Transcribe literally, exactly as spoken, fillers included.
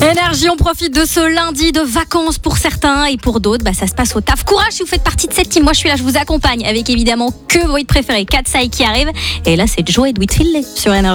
Énergie, on profite de ce lundi de vacances pour certains et pour d'autres, bah, ça se passe au taf. Courage si vous faites partie de cette team. Moi, je suis là, je vous accompagne avec évidemment que vos hits préférés. Katsai qui arrive. Et là, c'est Joe et Whitfield sur Énergie.